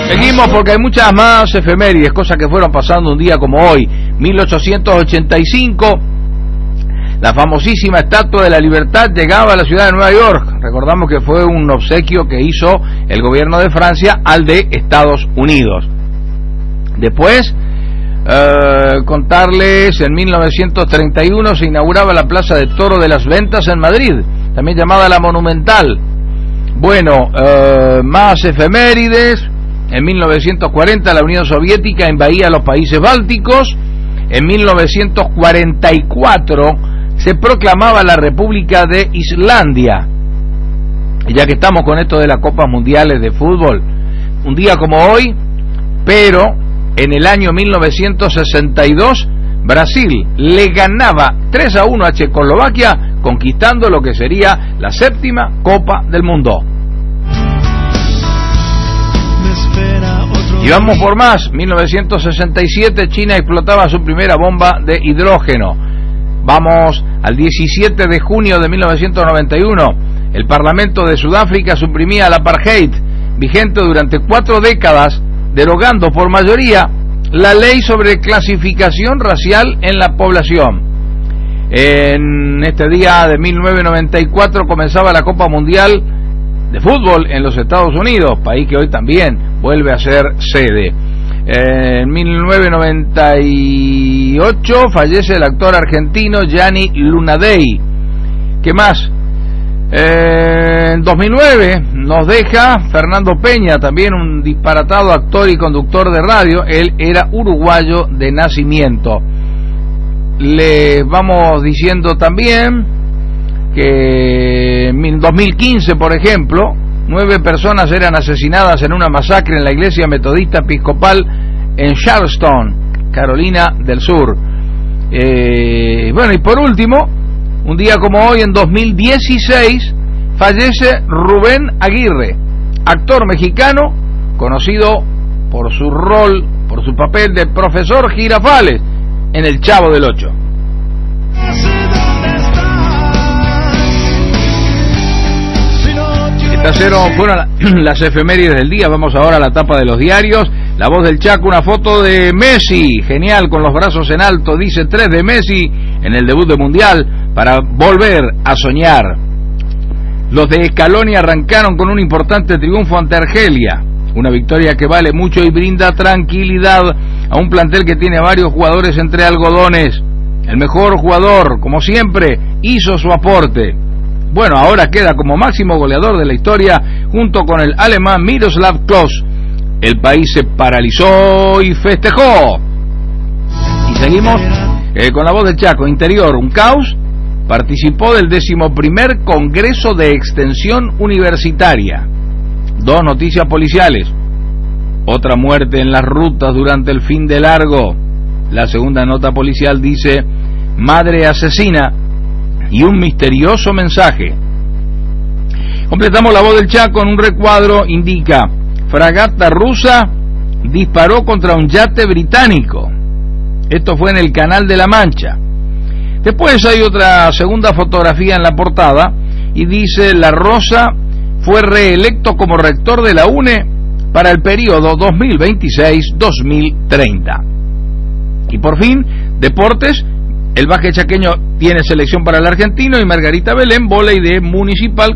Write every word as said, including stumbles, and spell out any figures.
Seguimos porque hay muchas más efemérides, cosas que fueron pasando un día como hoy. mil ochocientos ochenta y cinco, la famosísima Estatua de la Libertad llegaba a la ciudad de Nueva York. Recordamos que fue un obsequio que hizo el gobierno de Francia al de Estados Unidos. Después, eh, contarles, en mil novecientos treinta y uno se inauguraba la Plaza de Toro de las Ventas en Madrid, también llamada la Monumental. Bueno, eh, más efemérides. En mil novecientos cuarenta la Unión Soviética invadía los países bálticos. En mil novecientos cuarenta y cuatro se proclamaba la República de Islandia. Y ya que estamos con esto de las Copas Mundiales de Fútbol, un día como hoy, pero en el año mil novecientos sesenta y dos, Brasil le ganaba tres a uno a Checoslovaquia, conquistando lo que sería la séptima Copa del Mundo. Y vamos por más. mil novecientos sesenta y siete, China explotaba su primera bomba de hidrógeno. Vamos al diecisiete de junio de mil novecientos noventa y uno. El Parlamento de Sudáfrica suprimía el apartheid, vigente durante cuatro décadas, derogando por mayoría la ley sobre clasificación racial en la población. En este día de mil novecientos noventa y cuatro comenzaba la Copa Mundial de Fútbol en los Estados Unidos, país que hoy también vuelve a ser sede. En mil novecientos noventa y ocho fallece el actor argentino Gianni Lunadei. ¿Qué más? En dos mil nueve nos deja Fernando Peña, también un disparatado actor y conductor de radio. Él era uruguayo de nacimiento. Les vamos diciendo también que en dos mil quince, por ejemplo, nueve personas eran asesinadas en una masacre en la iglesia metodista episcopal en Charleston, Carolina del Sur. Eh, bueno, y por último, un día como hoy, en dos mil dieciséis, fallece Rubén Aguirre, actor mexicano, conocido por su rol, por su papel de profesor Girafales en El Chavo del Ocho. Estas fueron las efemérides del día. Vamos ahora a la tapa de los diarios. La Voz del Chaco, una foto de Messi, genial, con los brazos en alto, dice tres de Messi en el debut de Mundial para volver a soñar. Los de Scaloni arrancaron con un importante triunfo ante Argelia, una victoria que vale mucho y brinda tranquilidad a un plantel que tiene varios jugadores entre algodones. El mejor jugador, como siempre, hizo su aporte. Bueno, ahora queda como máximo goleador de la historia junto con el alemán Miroslav Klose. El país se paralizó y festejó. Y seguimos eh, con La Voz del Chaco. Interior, un caos. Participó del decimoprimer Congreso de Extensión Universitaria. Dos noticias policiales. Otra muerte en las rutas durante el fin de largo. La segunda nota policial dice: madre asesina. Y un misterioso mensaje. Completamos La Voz del Chaco en un recuadro. Indica: fragata rusa disparó contra un yate británico. Esto fue en el Canal de la Mancha. Después hay otra segunda fotografía en la portada y dice: La Rosa fue reelecto como rector de la UNE para el periodo dos mil veintiséis a dos mil treinta. Y por fin, deportes. El básquet chaqueño tiene selección para el argentino y Margarita Belén, vóley de Municipal